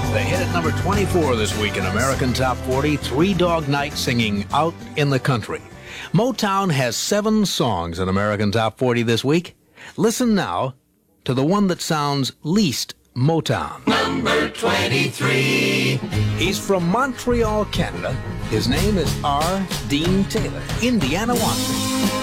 They hit at number 24 this week in American Top 40, Three Dog Night singing Out in the Country. Motown has 7 songs in American Top 40 this week. Listen now to the one that sounds least Motown. Number 23. He's from Montreal, Canada. His name is R. Dean Taylor, Indiana Watson.